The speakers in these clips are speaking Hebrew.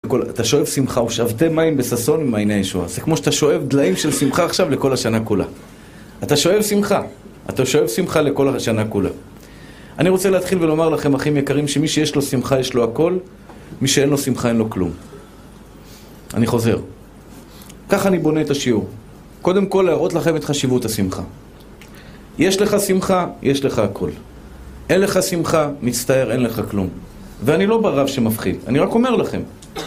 אתה שואב שמחה, ושאבתם מים בססון ממעייני הישועה. זה כמו שאתה שואב דליים של שמחה עכשיו לכל השנה כולה. אתה שואב שמחה. אתה שואב שמחה לכל השנה כולה. אני רוצה להתחיל ולומר לכם, אחים יקרים, שמי שיש לו שמחה יש לו הכל, מי שאין לו שמחה אין לו כלום. אני חוזר. ככה אני בונה את השיעור. קודם כל להראות לכם את חשיבות השמחה. יש לך שמחה, יש לך הכל. אין לך שמחה, מצטער, אין לך כלום. ואני לא ברב שמפחיד, אני רק אומר לכם.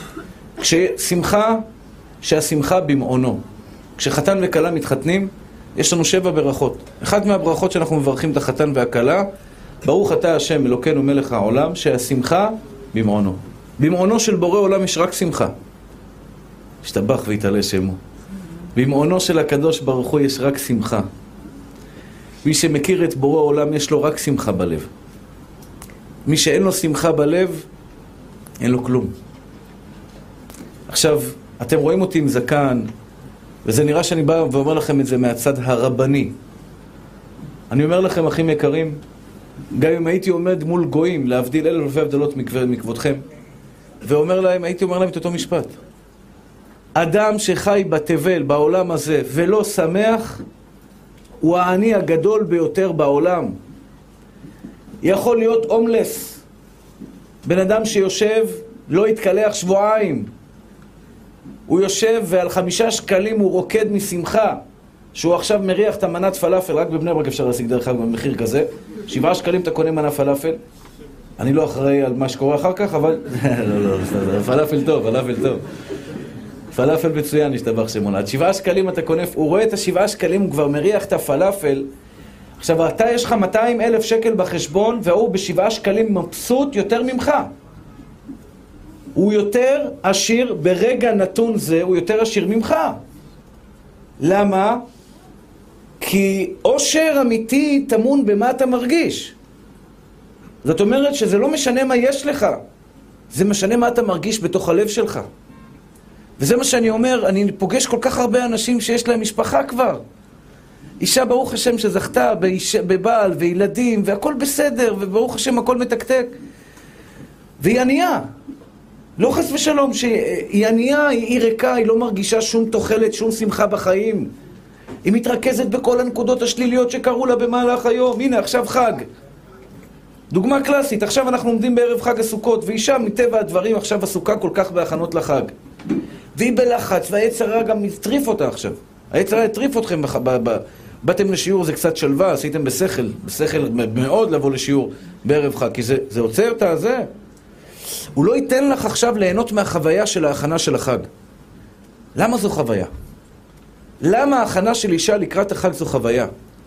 שהשמחה במעונו. כשחתן וכלה מתחתנים, יש לנו 7 ברכות. אחת מהברכות שאנחנו מברכים את החתן והכלה, ברוך אתה השם אלוקינו מלך העולם, שהשמחה במעונו. במעונו של בורא עולם יש רק שמחה. השתבח והתעלה שמו. במעונו של הקדוש ברוך הוא יש רק שמחה. מי שמכיר את בורא עולם יש לו רק שמחה בלב. מי שאין לו שמחה בלב, אין לו כלום. עכשיו, אתם רואים אותי עם זקן, וזה נראה שאני בא ואומר לכם את זה מהצד הרבני. אני אומר לכם, אחים יקרים, גם אם הייתי עומד מול גויים, להבדיל אלף הבדלות מכבודכם, ואומר להם, הייתי אומר להם את אותו משפט. אדם שחי בתבל, בעולם הזה, ולא שמח, הוא העני הגדול ביותר בעולם. יכול להיות הומלס. בן אדם שיושב, לא יתקלח שבועיים. הוא יושב ועל 5 שקלים הוא רוקד משמחה. שהוא עכשיו מריח את המנת פלאפל, רק בבני ברק אפשר להשיג דרך אגב במחיר כזה. 7 שקלים אתה קונה מנה פלאפל. אני לא אחראי על מה שקורה אחר כך, אבל... לא, פלאפל טוב, פלאפל טוב. פלאפל מצוין, השתבח שמונה. עד 7 שקלים אתה קונה, הוא רואה את 7 שקלים, הוא כבר מריח את הפלאפל. עכשיו, אתה יש לך 200,000 שקל בחשבון, והוא ב7 שקלים מבסוט יותר ממך. הוא יותר עשיר, ברגע נתון זה, הוא יותר עשיר ממך. למה? כי עושר אמיתי טמון במה אתה מרגיש. זאת אומרת שזה לא משנה מה יש לך, זה משנה מה אתה מרגיש בתוך הלב שלך. וזה מה שאני אומר, אני פוגש כל כך הרבה אנשים שיש להם משפחה כבר. אישה ברוך השם שזכתה בבעל וילדים והכל בסדר, וברוך השם הכל מתקתק. והיא ענייה. לא חס ושלום שהיא ענייה, היא ריקה, היא לא מרגישה שום תוחלת, שום שמחה בחיים. היא מתרכזת בכל הנקודות השליליות שקרו לה במהלך היום. הנה, עכשיו חג. דוגמה קלאסית, עכשיו אנחנו עומדים בערב חג הסוכות, ואישה מטבע הדברים עכשיו הסוכה כל כך בהכנות לחג. והיא בלחץ, והיצר הרע גם מטריף אותה עכשיו. היצר הרע יטריף אתכם, באתם לשיעור, זה קצת שלווה, עשיתם בשכל מאוד לבוא לשיעור בערב חג, כי זה עוצר את הזה. הוא לא ייתן לך עכשיו ליהנות מהחוויה של ההכנה של החג. למה זו חוויה? למה ההכנה של אישה לקראת החג זו חוויה?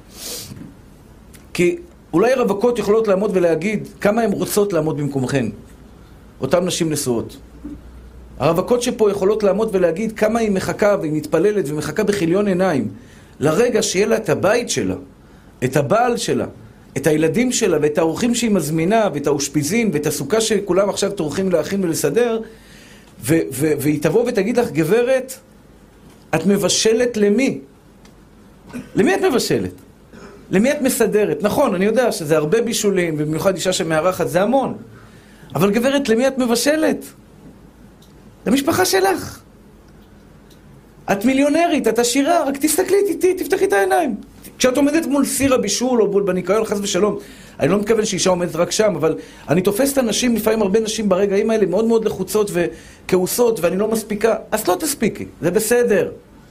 כי אולי רווקות יכולות לעמוד ולהגיד כמה הן רוצות לעמוד במקומכן. אותן נשים נשואות. הרווקות שפה יכולות לעמוד ולהגיד כמה היא מחכה והיא מתפללת ומחכה בחיליון עיניים לרגע שיהיה לה את הבית שלה, את הבעל שלה, את הילדים שלה ואת האורחים שהיא מזמינה ואת האושפיזין ואת הסוכה שכולם עכשיו טורחים להכין ולסדר, והיא תבוא ותגיד לך, גברת, את מבשלת למי? למי את מבשלת? למי את מסדרת? נכון, אני יודע שזה הרבה בישולים, ובמיוחד אישה שמארחת, זה המון. אבל גברת, למי את מבשלת? למשפחה שלך. את מיליונרית, את עשירה, רק תסתכלי איתי, תפתחי את העיניים. כשאת עומדת מול סיר הבישול או מול בניקיון, חס ושלום, אני לא מתכוון שאישה עומדת רק שם, אבל אני תופס את הנשים, לפעמים הרבה נשים ברגעים האלה מאוד מאוד לחוצות וכעוסות, ואני לא מספיקה, אז לא תספיקי, זה בסדר.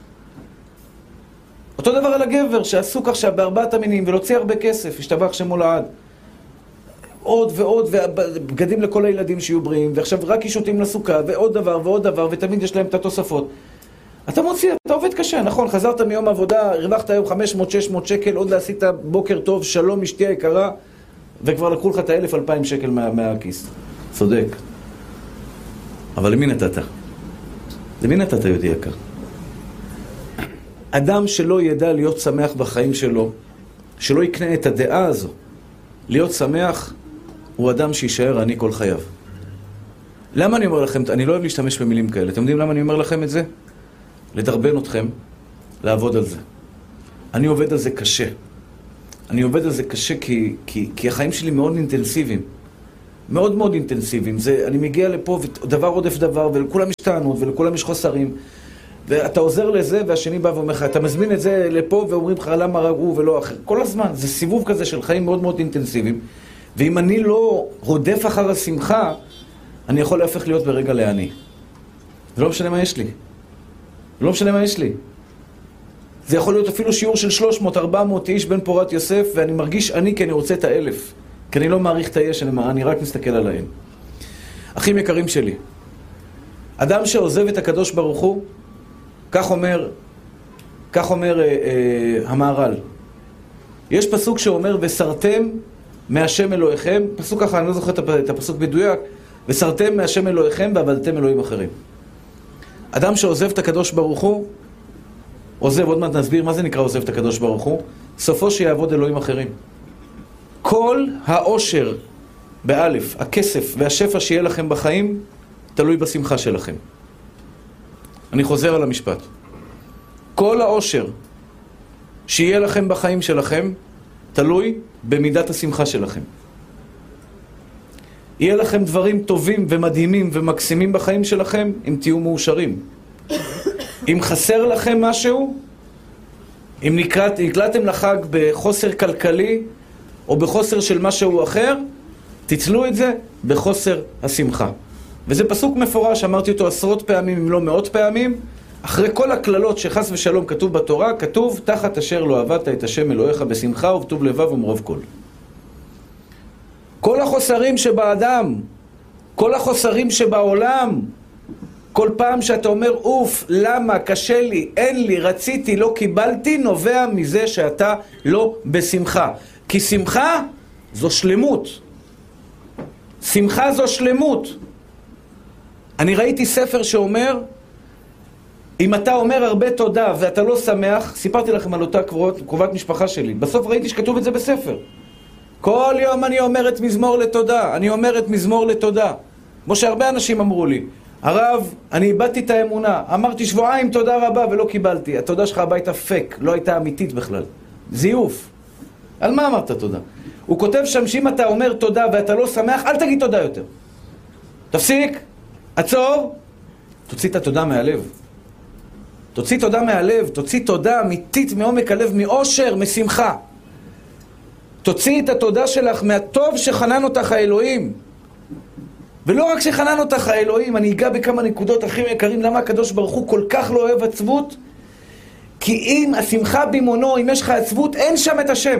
אותו דבר על הגבר, שעסוק עכשיו בארבעת המינים ולהוציא הרבה כסף, השתבח שמו לעד. עוד ועוד, ובגדים לכל הילדים שיהיו בריאים, ועכשיו רק אישותים לסוכה, ועוד דבר ועוד דבר, ותמיד יש להם את התוספות. אתה מוציא, אתה עובד קשה, נכון, חזרת מיום עבודה, הרווחת היום 500-600 שקל, עוד עשית בוקר טוב, שלום אשתי היקרה, וכבר לקחו לך את 1,000-2,000 שקל מהכיס. צודק. אבל למי נתת? למי נתת, יהודי יקר? אדם שלא ידע להיות שמח בחיים שלו, שלא יקנה את הדעה הזו, להיות שמח, הוא אדם שישאר עני כל חייו. למה אני אומר לכם? אני לא אוהב להשתמש במילים כאלה. אתם יודעים למה אני אומר לכם את זה? לדרבן אתכם, לעבוד על זה. אני עובד על זה קשה. אני עובד על זה קשה כי החיים שלי מאוד אינטנסיביים. מאוד מאוד אינטנסיביים. אני מגיע לפה ודבר עודף דבר, ולכולם יש טענות, ולכולם יש חוסרים. ואתה עוזר לזה, והשני בא ואומר לך, אתה מזמין את זה לפה, ואומרים לך למה ראו ולא אחר. כל הזמן, זה סיבוב כזה של חיים מאוד מאוד אינטנסיביים. ואם אני לא רודף אחר השמחה, אני יכול להפך להיות ברגע לעני. זה לא משנה מה יש לי. לא משנה מה יש לי. זה יכול להיות אפילו שיעור של 300-400 איש בן פורת יוסף, ואני מרגיש עני כי אני רוצה את 1000. כי אני לא מעריך את היש, אני רק מסתכל עליהם. אחים יקרים שלי, אדם שעוזב את הקדוש ברוך הוא, כך אומר המהר"ל. יש פסוק שאומר, וסרתם מהשם אלוהיכם, פסוק ככה, אני לא זוכר את הפסוק בדויק, וסרתם מהשם אלוהיכם ועבדתם אלוהים אחרים. אדם שעוזב את הקדוש ברוך הוא, עוזב, עוד מעט נסביר מה זה נקרא עוזב את הקדוש ברוך הוא, סופו שיעבוד אלוהים אחרים. כל העושר, באלף, הכסף והשפע שיהיה לכם בחיים, תלוי בשמחה שלכם. אני חוזר על המשפט. כל העושר שיהיה לכם בחיים שלכם, תלוי במידת השמחה שלכם. יהיה לכם דברים טובים ומדהימים ומקסימים בחיים שלכם, אם תהיו מאושרים. אם חסר לכם משהו, אם נקלעתם לחג בחוסר כלכלי, או בחוסר של משהו אחר, תצלו את זה בחוסר השמחה. וזה פסוק מפורש, אמרתי אותו עשרות פעמים, אם לא מאות פעמים, אחרי כל הכללות שחס ושלום כתוב בתורה, כתוב, תחת אשר לא עבדת את השם אלוהיך בשמחה ובטוב לבב ומרוב כל. כל החוסרים שבאדם, כל החוסרים שבעולם, כל פעם שאתה אומר, אוף, למה, קשה לי, אין לי, רציתי, לא קיבלתי, נובע מזה שאתה לא בשמחה. כי שמחה זו שלמות. שמחה זו שלמות. אני ראיתי ספר שאומר, אם אתה אומר הרבה תודה ואתה לא שמח, סיפרתי לכם על אותה קרובת משפחה שלי, בסוף ראיתי שכתוב את זה בספר. כל יום אני אומרת מזמור לתודה, אני אומרת מזמור לתודה. כמו שהרבה אנשים אמרו לי, הרב, אני איבדתי את האמונה, אמרתי שבועיים תודה רבה ולא קיבלתי. התודה שלך הביתה פק, לא הייתה אמיתית בכלל. זיוף. על מה אמרת תודה? הוא כותב שם שאם אתה אומר תודה ואתה לא שמח, אל תגיד תודה יותר. תפסיק, עצור, תוציא את התודה מהלב. תוציא תודה מהלב, תוציא תודה אמיתית מעומק הלב, מאושר, משמחה. תוציא את התודה שלך מהטוב שחנן אותך האלוהים. ולא רק שחנן אותך האלוהים, אני אגע בכמה נקודות הכי יקרים, למה הקדוש ברוך הוא כל כך לא אוהב עצבות? כי אם השמחה בימונו, אם יש לך עצבות, אין שם את השם.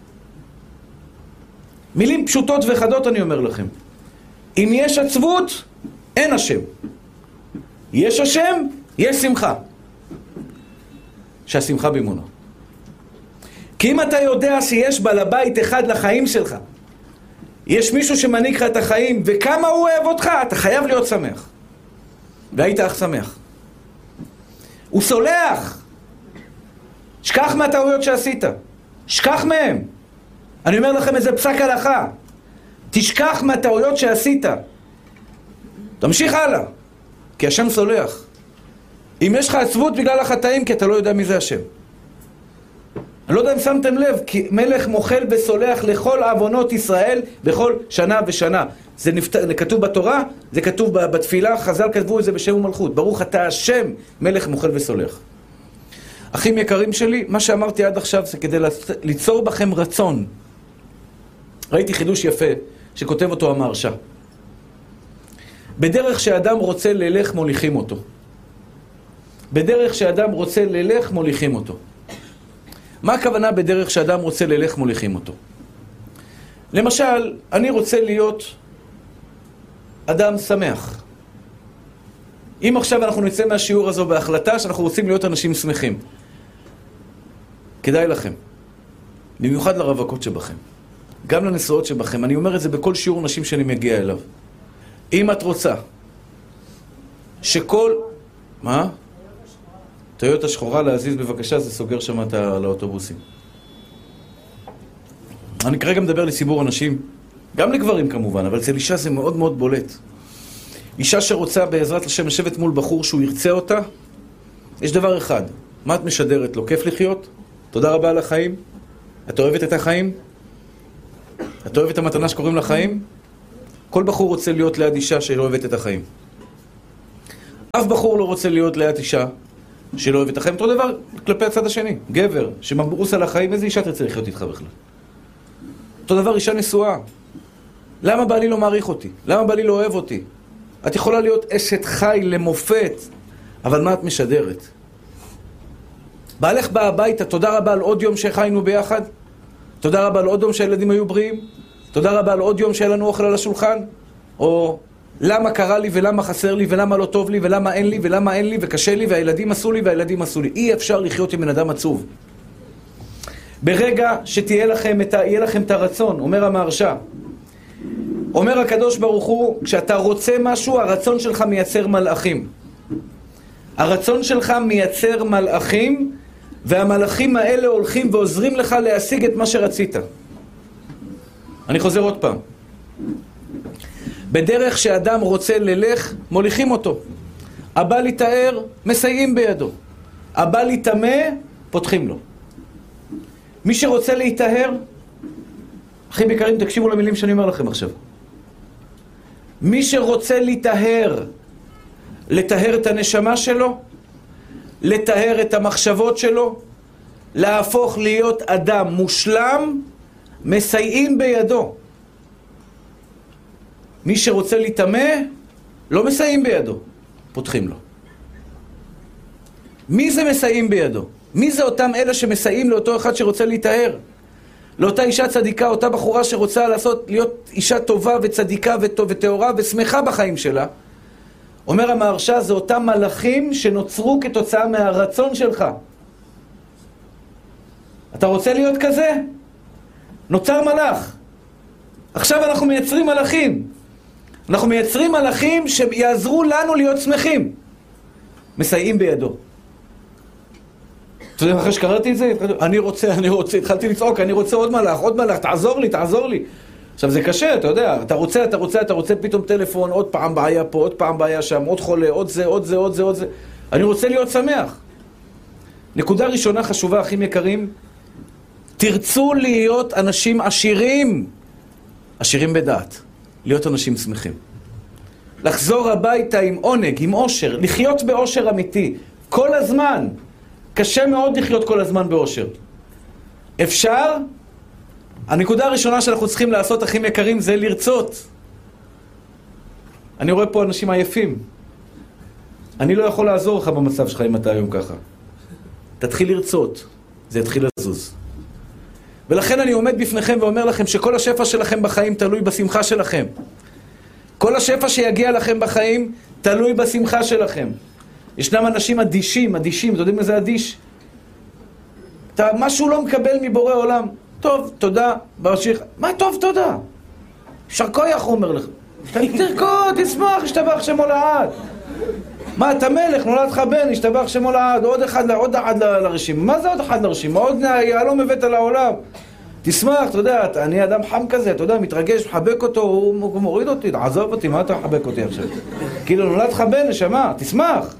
מילים פשוטות וחדות אני אומר לכם. אם יש עצבות, אין השם. יש השם, יש שמחה. שהשמחה בימונו. כי אם אתה יודע שיש בעל הבית אחד לחיים שלך, יש מישהו שמעניק לך את החיים, וכמה הוא אוהב אותך, אתה חייב להיות שמח. והיית אך שמח. הוא סולח. שכח מהטעויות שעשית. שכח מהם. אני אומר לכם איזה פסק הלכה. תשכח מהטעויות שעשית. תמשיך הלאה. כי השם סולח. אם יש לך עצבות בגלל החטאים, כי אתה לא יודע מי זה השם. אני לא יודע אם שמתם לב, כי מלך מוחל וסולח לכל עוונות ישראל בכל שנה ושנה. זה כתוב בתורה, זה כתוב בתפילה, חז"ל כתבו את זה בשם ומלכות. ברוך אתה השם, מלך מוחל וסולח. אחים יקרים שלי, מה שאמרתי עד עכשיו זה כדי ליצור בכם רצון. ראיתי חידוש יפה שכותב אותו המהרש"א. בדרך שאדם רוצה ללך מוליכים אותו. בדרך שאדם רוצה ללך מוליכים אותו. מה הכוונה בדרך שאדם רוצה ללך מוליכים אותו? למשל, אני רוצה להיות אדם שמח. אם עכשיו אנחנו נצא מהשיעור הזו בהחלטה שאנחנו רוצים להיות אנשים שמחים, כדאי לכם. במיוחד לרווקות שבכם. גם לנשואות שבכם. אני אומר את זה בכל שיעור נשים שאני מגיע אליו. אם את רוצה שכל... מה? טויוטה שחורה להזיז בבקשה, זה סוגר שם את האוטובוסים. אני כרגע מדבר לציבור אנשים, גם לגברים כמובן, אבל אצל אישה זה מאוד מאוד בולט. אישה שרוצה בעזרת השם לשבת מול בחור שהוא ירצה אותה, יש דבר אחד, מה את משדרת לו? כיף לחיות? תודה רבה על החיים? את אוהבת את החיים? את אוהבת את המתנה שקוראים לחיים? כל בחור רוצה להיות ליד אישה שלא אוהבת את החיים. אף בחור לא רוצה להיות ליד אישה שלא אוהבת את החיים. אותו דבר כלפי הצד השני. גבר שמברוס על החיים, איזה אישה תרצה לחיות איתך בכלל? אותו דבר אישה נשואה. למה בעלי לא מעריך אותי? למה בעלי לא אוהב אותי? את יכולה להיות אשת חי למופת, אבל מה את משדרת? בעלך בא הביתה, תודה רבה על עוד יום שחיינו ביחד, תודה רבה על עוד יום שהילדים היו בריאים, תודה רבה על עוד יום שהיה לנו אוכל על השולחן, או למה קרה לי ולמה חסר לי ולמה לא טוב לי ולמה אין לי ולמה אין לי וקשה לי והילדים עשו לי והילדים עשו לי. אי אפשר לחיות עם בן אדם עצוב. ברגע שתהיה לכם את הרצון, אומר המהרש"א, אומר הקדוש ברוך הוא, כשאתה רוצה משהו, הרצון שלך מייצר מלאכים. הרצון שלך מייצר מלאכים, והמלאכים האלה הולכים ועוזרים לך להשיג את מה שרצית. אני חוזר עוד פעם. בדרך שאדם רוצה ללך, מוליכים אותו. הבא להתאר, מסייעים בידו. הבא להתאמה, פותחים לו. מי שרוצה להתאר, אחים יקרים, תקשיבו למילים שאני אומר לכם עכשיו. מי שרוצה להתאר, לטהר את הנשמה שלו, לטהר את המחשבות שלו, להפוך להיות אדם מושלם, מסייעים בידו. מי שרוצה להתאמה, לא מסייעים בידו, פותחים לו. מי זה מסייעים בידו? מי זה אותם אלה שמסייעים לאותו אחד שרוצה להתאר? לאותה אישה צדיקה, אותה בחורה שרוצה להיות אישה טובה וצדיקה וטהורה ושמחה בחיים שלה. אומר המהרש"א, זה אותם מלאכים שנוצרו כתוצאה מהרצון שלך. אתה רוצה להיות כזה? נוצר מלאך. עכשיו אנחנו מייצרים מלאכים. אנחנו מייצרים מלאכים שיעזרו לנו להיות שמחים. מסייעים בידו. אתה יודע, אחרי שקראתי את זה, אני רוצה, התחלתי לצעוק, אני רוצה עוד מלאך, תעזור לי. עכשיו זה קשה, אתה יודע, אתה רוצה פתאום טלפון, עוד פעם בעיה פה, עוד פעם בעיה שם, עוד חולה, עוד זה. אני רוצה להיות שמח. נקודה ראשונה חשובה, אחים יקרים, תרצו להיות אנשים עשירים בדעת, להיות אנשים שמחים. לחזור הביתה עם עונג, עם אושר, לחיות באושר אמיתי, כל הזמן. קשה מאוד לחיות כל הזמן באושר. אפשר? הנקודה הראשונה שאנחנו צריכים לעשות, אחים יקרים, זה לרצות. אני רואה פה אנשים עייפים. אני לא יכול לעזור לך במצב שלך אם אתה היום ככה. תתחיל לרצות, זה יתחיל לזוז. ולכן אני עומד בפניכם ואומר לכם שכל השפע שלכם בחיים תלוי בשמחה שלכם. כל השפע שיגיע לכם בחיים תלוי בשמחה שלכם. ישנם אנשים אדישים, אתם יודעים מה זה אדיש? משהו לא מקבל מבורא עולם. טוב, תודה, ברשיך. מה טוב, תודה? שרקויח אומר לך. תרקוד, תשמח, ישתבח שמו לעד. מה, אתה מלך, נולד לך בן, ישתבח שמו לעד, עוד אחד לרשימה. מה זה עוד אחד לרשימה? עוד יעלום הבאת לעולם. תשמח, אתה יודע, אני אדם חם כזה, אתה יודע, מתרגש, מחבק אותו, הוא מוריד אותי, עזוב אותי, מה אתה מחבק אותי עכשיו? כאילו, נולד לך בן, נשמה, תשמח.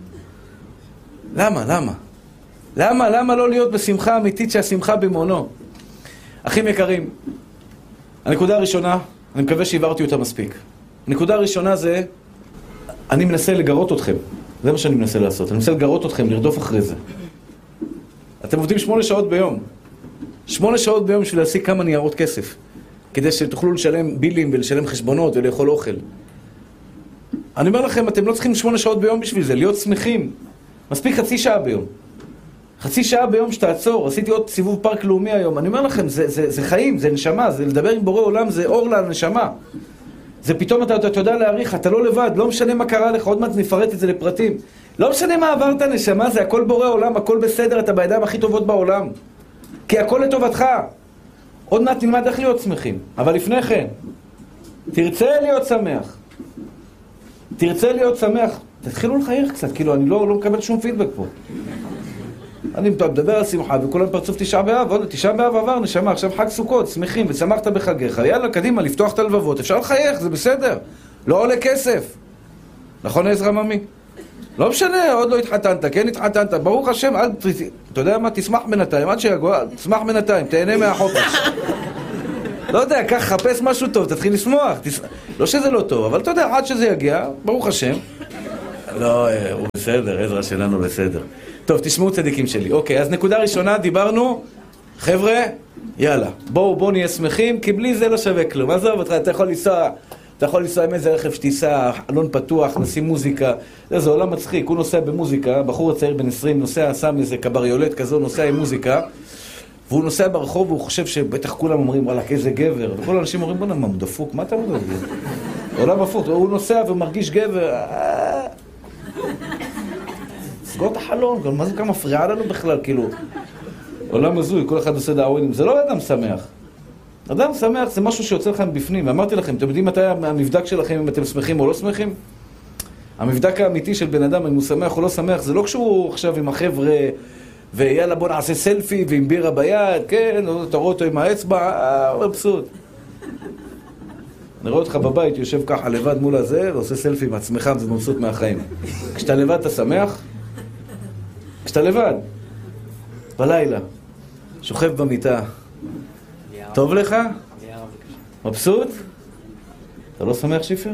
למה לא להיות בשמחה אמיתית שהשמחה במונו? אחים יקרים, הנקודה הראשונה, אני מקווה שהעברתי אותה מספיק. הנקודה הראשונה זה, אני מנסה לגרות אתכם. זה מה שאני מנסה לעשות. אני מנסה לגרות אתכם, לרדוף אחרי זה. אתם עובדים 8 שעות ביום. 8 שעות ביום בשביל להשיג כמה ניירות כסף. כדי שתוכלו לשלם בילים ולשלם חשבונות ולאכול אוכל. אני אומר לכם, אתם לא צריכים 8 שעות ביום בשביל זה, להיות שמחים. מספיק חצי שעה ביום. חצי שעה ביום שתעצור, עשיתי עוד סיבוב פארק לאומי היום. אני אומר לכם, זה חיים, זה נשמה, זה לדבר עם בורא עולם, זה אור לנשמה. זה פתאום אתה יודע להעריך, אתה לא לבד, לא משנה מה קרה לך, עוד מעט נפרט את זה לפרטים. לא משנה מה עברת נשמה, זה הכל בורא עולם, הכל בסדר, אתה בידיים הכי טובות בעולם. כי הכל לטובתך. עוד מעט נלמד איך להיות שמחים. אבל לפני כן, תרצה להיות שמח. תתחילו לחייך קצת, כאילו אני לא מקבל שום פידבק פה. אני מדבר על שמחה, וכולם פרצוף 9 באב, עוד 9 באב עבר, נשמה, עכשיו חג סוכות, שמחים, ושמחת בחגיך, יאללה, קדימה, לפתוח את הלבבות, אפשר לחייך, זה בסדר, לא עולה כסף. נכון עזרא ממי? לא משנה, עוד לא התחתנת, כן התחתנת, ברוך השם, אתה יודע מה, תשמח בינתיים, עד שיגוע, תשמח בינתיים, תהנה מהחופש. לא יודע, כך, חפש משהו טוב, תתחיל לשמוח. לא שזה לא טוב, אבל אתה יודע, עד שזה יגיע, ברוך השם. לא, הוא בסדר, עזרא שלנו בסדר. טוב, תשמעו צדיקים שלי. אוקיי, אז נקודה ראשונה, דיברנו, חבר'ה, יאללה, בואו נהיה שמחים, כי בלי זה לא שווה כלום. עזוב אותך, אתה יכול לנסוע עם איזה רכב שתיסע, אלון פתוח, נשים מוזיקה. זה עולם מצחיק, הוא נוסע במוזיקה, בחור הצעיר בן 20 נוסע, שם איזה קבריולט כזו, נוסע עם מוזיקה, והוא נוסע ברחוב והוא חושב שבטח כולם אומרים, וואלה, איזה גבר. וכל האנשים אומרים, בוא נאמר, דפוק, מה אתה אומר? עולם הפוך, הוא נוסע ומרגיש גבר. סגור את החלון, מה זה כמה מפריעה לנו בכלל, כאילו. עולם הזוי, כל אחד עושה דאווינים, זה לא אדם שמח. אדם שמח זה משהו שיוצא לכם בפנים, ואמרתי לכם, אתם יודעים מתי המבדק שלכם אם אתם שמחים או לא שמחים? המבדק האמיתי של בן אדם, אם הוא שמח או לא שמח, זה לא כשהוא עכשיו עם החבר'ה, ויאללה בוא נעשה סלפי ועם בירה ביד, כן, אתה רואה אותו עם האצבע, הוא מבסוט. אני רואה אותך בבית, יושב ככה לבד מול הזה, ועושה סלפי עם עצמך, זה מבסוט מהחיים. כשאתה לבד אתה שמח? כשאתה לבד, בלילה, שוכב במיטה, טוב לך? מבסוט? אתה לא שמח שיפר?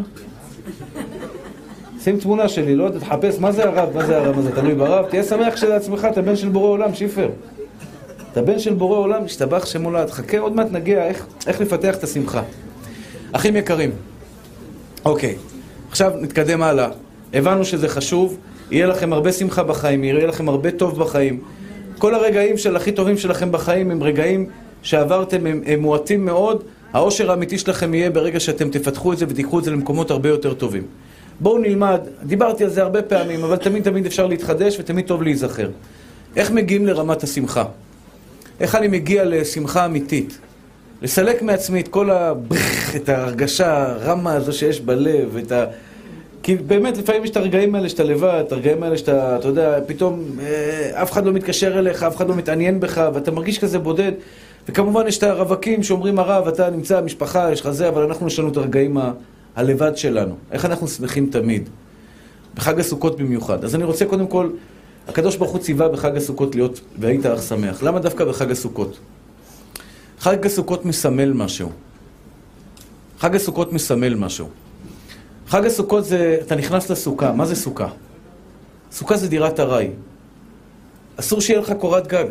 שים תמונה שלי, לא יודע, תחפש מה זה הרב, מה זה הרב, מה זה תלוי ברב, תהיה שמח כשלעצמך, אתה בן של בורא עולם, שיפר. אתה בן של בורא עולם, משתבח שמולד, חכה, עוד מעט נגיע איך לפתח את השמחה. אחים יקרים, אוקיי, עכשיו נתקדם הלאה, הבנו שזה חשוב, יהיה לכם הרבה שמחה בחיים, יהיה לכם הרבה טוב בחיים. כל הרגעים של הכי טובים שלכם בחיים הם רגעים שעברתם, הם מועטים מאוד. העושר האמיתי שלכם יהיה ברגע שאתם תפתחו את זה ותיקחו את זה למקומות הרבה יותר טובים. בואו נלמד, דיברתי על זה הרבה פעמים, אבל תמיד אפשר להתחדש ותמיד טוב להיזכר. איך מגיעים לרמת השמחה? איך אני מגיע לשמחה אמיתית? לסלק מעצמי את כל את ההרגשה הרמה הזו שיש בלב, כי באמת לפעמים יש את הרגעים האלה שאתה לבד, את הרגעים האלה שאתה, אתה יודע, פתאום אף אחד לא מתקשר אליך, אף אחד לא מתעניין בך, ואתה מרגיש כזה בודד. וכמובן יש את הרווקים שאומרים, הרב, אתה נמצא משפחה, יש לך זה, אבל אנחנו יש לנו את הרגעים הלבד שלנו. איך אנחנו שמחים תמיד? בחג הסוכות במיוחד. אז אני רוצה קודם כל, הקדוש ברוך הוא ציווה בחג הסוכות להיות, והיית אך שמח. למה דווקא בחג הסוכות? חג הסוכות מסמל משהו. חג הסוכות מסמל משהו. חג הסוכות זה, אתה נכנס לסוכה. מה זה סוכה? סוכה זה דירת ארעי. אסור שיהיה לך קורת גג.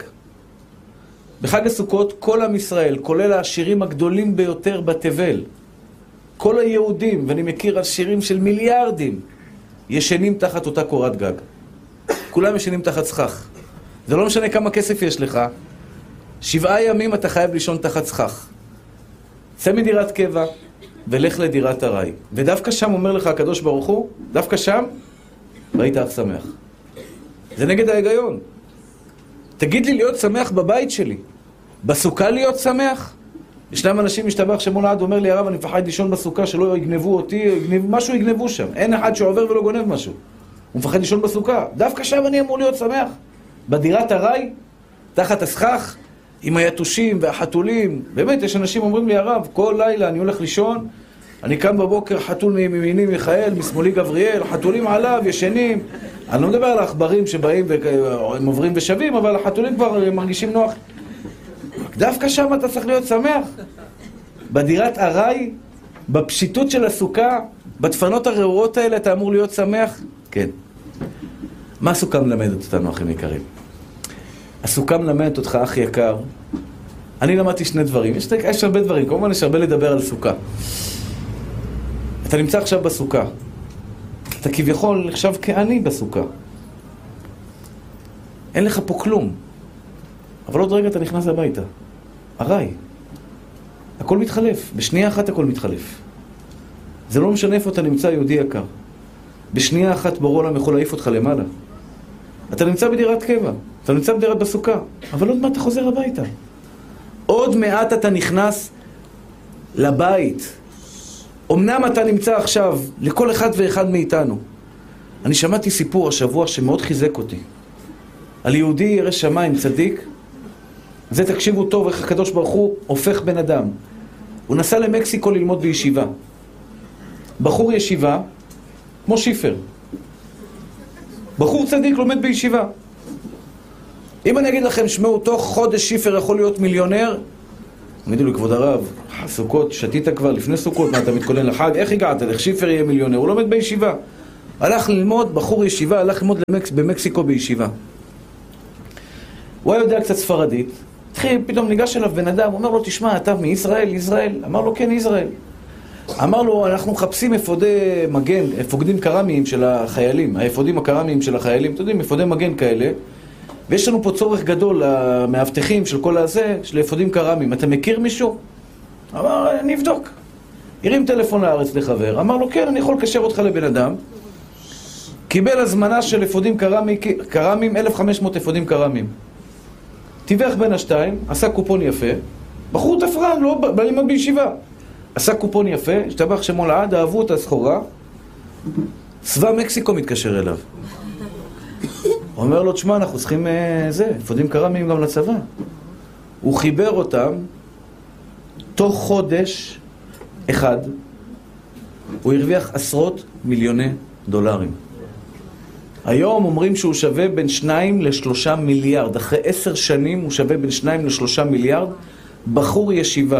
בחג הסוכות כל עם ישראל, כולל העשירים הגדולים ביותר בתבל, כל היהודים, ואני מכיר עשירים של מיליארדים, ישנים תחת אותה קורת גג. כולם ישנים תחת סכך. זה לא משנה כמה כסף יש לך, 7 ימים אתה חייב לישון תחת סכך. צא מדירת קבע ולך לדירת ארעי. ודווקא שם אומר לך הקדוש ברוך הוא, דווקא שם, והיית אך שמח. זה נגד ההיגיון. תגיד לי להיות שמח בבית שלי. בסוכה להיות שמח? ישנם אנשים משתבח שמולד אומר לי, הרב, אני מפחד לישון בסוכה שלא יגנבו אותי, משהו יגנבו שם. אין אחד שעובר ולא גונב משהו. הוא מפחד לישון בסוכה. דווקא שם אני אמור להיות שמח. בדירת ארעי, תחת הסכך, עם היתושים והחתולים. באמת, יש אנשים אומרים לי, הרב, כל לילה אני הולך לישון, אני קם בבוקר, חתול מימיני מיכאל, משמאלי גבריאל, חתולים עליו, ישנים. אני לא מדבר על האחברים שבאים והם עוברים ושבים, אבל החתולים כבר מרגישים נוח. דווקא שם אתה צריך להיות שמח. בדירת ארעי, בפשיטות של הסוכה, בדפנות הרעועות האלה אתה אמור להיות שמח? כן. מה הסוכה מלמדת אותנו, אחים יקרים? הסוכה מלמדת אותך, אח יקר. אני למדתי 2 דברים. יש הרבה דברים, כמובן יש הרבה לדבר על סוכה. אתה נמצא עכשיו בסוכה. אתה כביכול נחשב כעני בסוכה. אין לך פה כלום. אבל עוד רגע אתה נכנס הביתה. ארעי. הכל מתחלף. בשנייה אחת הכל מתחלף. זה לא משנה איפה אתה נמצא, יהודי יקר. בשנייה אחת בורא עולם יכול להעיף אותך למעלה. אתה נמצא בדירת קבע. אתה נמצא בדירת בסוכה. אבל עוד מעט אתה חוזר הביתה. עוד מעט אתה נכנס לבית. אמנם אתה נמצא עכשיו לכל אחד ואחד מאיתנו. אני שמעתי סיפור השבוע שמאוד חיזק אותי. על יהודי ירא שמיים צדיק. זה תקשיבו טוב איך הקדוש ברוך הוא הופך בן אדם. הוא נסע למקסיקו ללמוד בישיבה. בחור ישיבה, כמו שיפר. בחור צדיק לומד בישיבה. אם אני אגיד לכם, שמעו, תוך חודש שיפר יכול להיות מיליונר, אמרתי לו, כבוד הרב, סוכות, שתית כבר לפני סוכות, מה אתה מתכונן לחג? איך הגעת? איך שיפר יהיה מיליונר? הוא לומד בישיבה. הלך ללמוד, בחור ישיבה, הלך ללמוד במקסיקו בישיבה. הוא היה יודע קצת ספרדית, התחיל, פתאום ניגש אליו בן אדם, אומר לו, תשמע, אתה מישראל, ישראל? אמר לו, כן, ישראל. אמר לו, אנחנו מחפשים אפודי מגן, אפודים קרמיים של החיילים, האפודים הקרמיים של החיילים, אתם יודעים, אפודי מגן כאלה, ויש לנו פה צורך גדול למאבטחים של כל הזה, של אפודים קרמיים. אתה מכיר מישהו? אמר, אני אבדוק. הרים טלפון לארץ לחבר, אמר לו, כן, אני יכול לקשר אותך לבן אדם. קיבל הזמנה של אפודים קרמיים, 1,500 אפודים קרמיים. טיווח בין השתיים, עשה קופון יפה, בחור תפרן, לא בא ללמוד בישיבה. עשה קופון יפה, השתבח שמו לעד, אהבו את הסחורה, צבא מקסיקו מתקשר אליו. הוא אומר לו, תשמע, אנחנו צריכים אפודים קרמיים גם לצבא. הוא חיבר אותם, תוך חודש אחד, הוא הרוויח עשרות מיליוני דולרים. היום אומרים שהוא שווה בין 2 ל-3 מיליארד. אחרי 10 שנים הוא שווה בין 2 ל-3 מיליארד. בחור ישיבה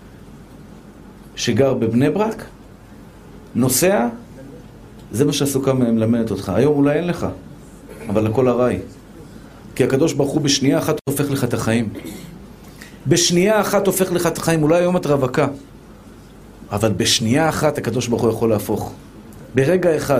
שגר בבני ברק, נוסע, זה מה שהסוכה מלמדת אותך. היום אולי אין לך, אבל הכל הרי. כי הקדוש ברוך הוא בשנייה אחת הופך לך את החיים. בשנייה אחת הופך לך את החיים. אולי היום את רווקה, אבל בשנייה אחת הקדוש ברוך הוא יכול להפוך. ברגע אחד.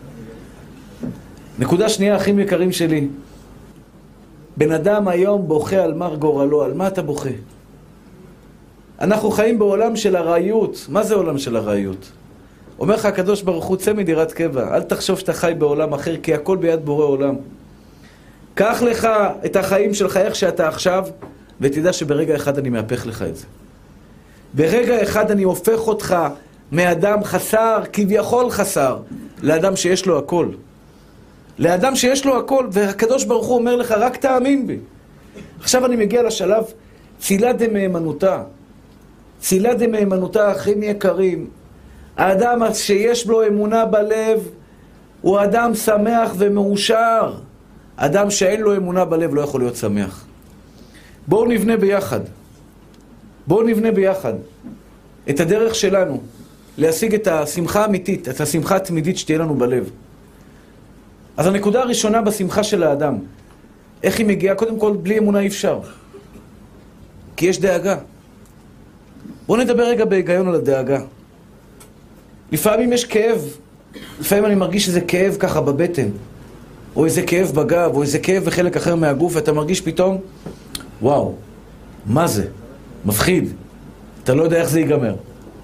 נקודה שנייה, אחים יקרים שלי. בן אדם היום בוכה על מר גורלו. על מה אתה בוכה? אנחנו חיים בעולם של הרעיות. מה זה עולם של הרעיות? אומר לך הקדוש ברוך הוא, צא מדירת קבע. אל תחשוב שאתה חי בעולם אחר, כי הכל ביד בורא עולם. קח לך את החיים שלך איך שאתה עכשיו, ותדע שברגע אחד אני מהפך לך את זה. ברגע אחד אני הופך אותך מאדם חסר, כביכול חסר, לאדם שיש לו הכל. לאדם שיש לו הכל, והקדוש ברוך הוא אומר לך, רק תאמין בי. עכשיו אני מגיע לשלב, צילה דמהימנותה. צילה דמהימנותה, אחים יקרים. האדם שיש לו אמונה בלב, הוא אדם שמח ומאושר. אדם שאין לו אמונה בלב לא יכול להיות שמח. בואו נבנה ביחד. בואו נבנה ביחד את הדרך שלנו להשיג את השמחה האמיתית, את השמחה התמידית שתהיה לנו בלב. אז הנקודה הראשונה בשמחה של האדם, איך היא מגיעה? קודם כל, בלי אמונה אי אפשר. כי יש דאגה. בואו נדבר רגע בהיגיון על הדאגה. לפעמים יש כאב. לפעמים אני מרגיש איזה כאב ככה בבטן. או איזה כאב בגב, או איזה כאב בחלק אחר מהגוף, ואתה מרגיש פתאום, וואו, מה זה? מפחיד. אתה לא יודע איך זה ייגמר.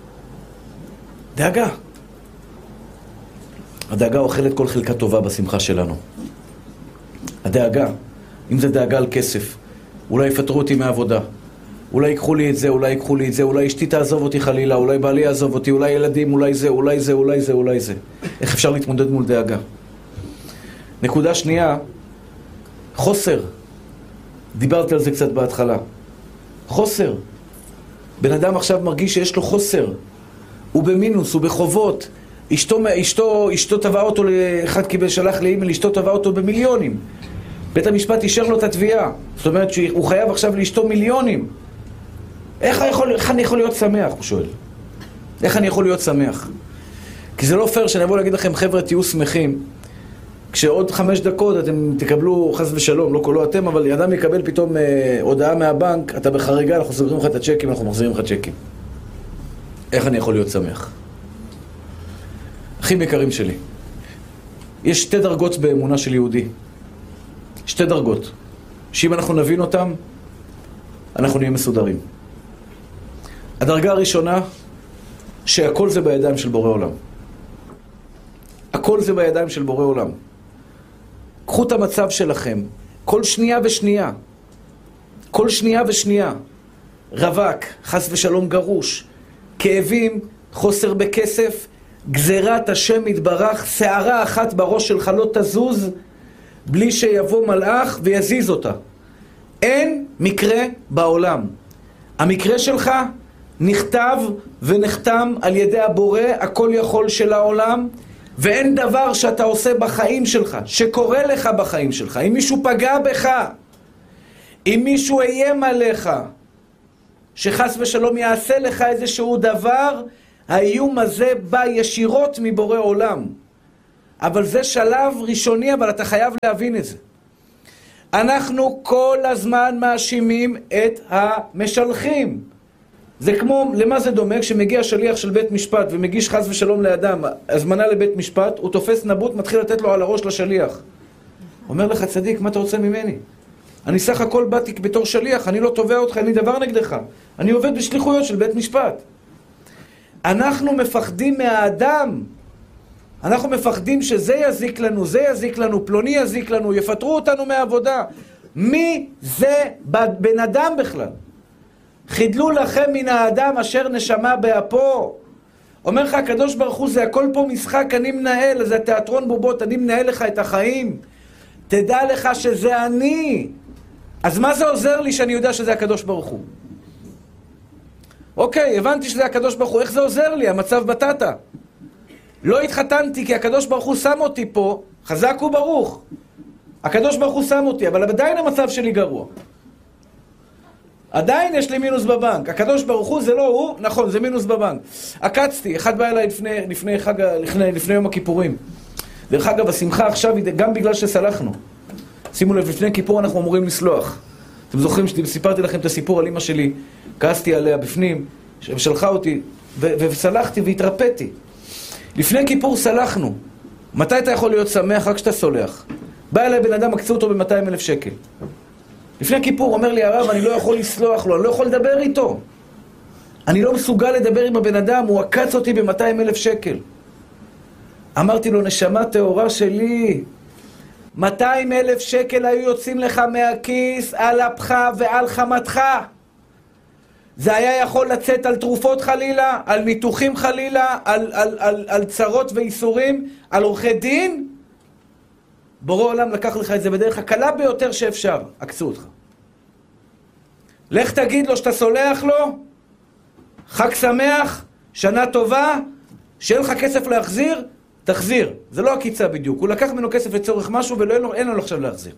דאגה. הדאגה אוכלת כל חלקה טובה בשמחה שלנו. הדאגה, אם זה דאגה על כסף, אולי יפטרו אותי מהעבודה, אולי ייקחו לי את זה, אולי ייקחו לי את זה, אולי אשתי תעזוב אותי חלילה, אולי בעלי יעזוב אותי, אולי ילדים, אולי זה, אולי זה, אולי זה, אולי זה. איך אפשר להתמודד מול דאגה? נקודה שנייה, חוסר. דיברתי על זה קצת בהתחלה. חוסר. בן אדם עכשיו מרגיש שיש לו חוסר. הוא במינוס, הוא בחובות. אשתו תבעה אותו, אחד קיבל שלח לאימייל, אשתו תבעה אותו במיליונים. בית המשפט אישר לו את התביעה. זאת אומרת שהוא חייב עכשיו לאשתו מיליונים. איך אני יכול להיות שמח? הוא שואל. איך אני יכול להיות שמח? כי זה לא פייר שאני אבוא להגיד לכם, חבר'ה, תהיו שמחים. כשעוד 5 דקות אתם תקבלו, חס ושלום, לא אתם, אבל אדם יקבל פתאום הודעה מהבנק, אתה בחריגה, אנחנו סוגרים לך את הצ'קים, אנחנו מחזירים לך צ'קים. איך אני יכול להיות שמח? אחים יקרים שלי, יש 2 דרגות באמונה של יהודי. 2 דרגות. שאם אנחנו נבין אותם, אנחנו נהיה מסודרים. הדרגה הראשונה, שהכל זה בידיים של בורא עולם. הכל זה בידיים של בורא עולם. קחו את המצב שלכם, כל שנייה ושנייה. כל שנייה ושנייה. רווק, חס ושלום גרוש, כאבים, חוסר בכסף, גזירת השם יתברך, שערה אחת בראש שלך לא תזוז, בלי שיבוא מלאך ויזיז אותה. אין מקרה בעולם. המקרה שלך נכתב ונחתם על ידי הבורא, הכל יכול של העולם, ואין דבר שאתה עושה בחיים שלך, שקורה לך בחיים שלך. אם מישהו פגע בך, אם מישהו איים עליך, שחס ושלום יעשה לך איזשהו דבר, האיום הזה בא ישירות מבורא עולם. אבל זה שלב ראשוני, אבל אתה חייב להבין את זה. אנחנו כל הזמן מאשימים את המשלחים. זה כמו, למה זה דומה? כשמגיע שליח של בית משפט ומגיש חס ושלום לאדם, הזמנה לבית משפט, הוא תופס נבוט, מתחיל לתת לו על הראש לשליח. אומר לך, צדיק, מה אתה רוצה ממני? אני סך הכל באתי בתור שליח, אני לא תובע אותך, אין לי דבר נגדך. אני עובד בשליחויות של בית משפט. אנחנו מפחדים מהאדם. אנחנו מפחדים שזה יזיק לנו, זה יזיק לנו, פלוני יזיק לנו, יפטרו אותנו מהעבודה. מי זה בן אדם בכלל? חידלו לכם מן האדם אשר נשמה באפו. אומר לך הקדוש ברוך הוא, זה הכל פה משחק, אני מנהל, זה תיאטרון בובות, אני מנהל לך את החיים. תדע לך שזה אני. אז מה זה עוזר לי שאני יודע שזה הקדוש ברוך הוא? אוקיי, הבנתי שזה הקדוש ברוך הוא, איך זה עוזר לי? המצב בטטה. לא התחתנתי כי הקדוש ברוך הוא שם אותי פה, חזק וברוך. הקדוש ברוך הוא שם אותי, אבל עדיין המצב שלי גרוע. עדיין יש לי מינוס בבנק. הקדוש ברוך הוא זה לא הוא, נכון, זה מינוס בבנק. עקצתי, אחד בא אליי לפני יום הכיפורים. דרך אגב, השמחה עכשיו היא גם בגלל שסלחנו. שימו לב, לפני כיפור אנחנו אמורים לסלוח. אתם זוכרים שסיפרתי לכם את הסיפור על אמא שלי, כעסתי עליה בפנים, ושלחה אותי, וסלחתי והתרפאתי. לפני כיפור סלחנו. מתי אתה יכול להיות שמח? רק כשאתה סולח. בא אליי בן אדם, מקצו אותו ב-200,000 שקל. לפני כיפור אומר לי הרב, אני לא יכול לסלוח לו, אני לא יכול לדבר איתו. אני לא מסוגל לדבר עם הבן אדם, הוא עקץ אותי ב-200,000 שקל. אמרתי לו, נשמה טהורה שלי, 200,000 שקל היו יוצאים לך מהכיס על אפך ועל חמתך. זה היה יכול לצאת על תרופות חלילה, על ניתוחים חלילה, על צרות ואיסורים, על עורכי דין. בורא עולם לקח לך את זה בדרך הקלה ביותר שאפשר, עקצו אותך. לך תגיד לו שאתה סולח לו, חג שמח, שנה טובה, שאין לך כסף להחזיר, תחזיר. זה לא הקיצה בדיוק, הוא לקח ממנו כסף לצורך משהו ואין לו עכשיו להחזיר.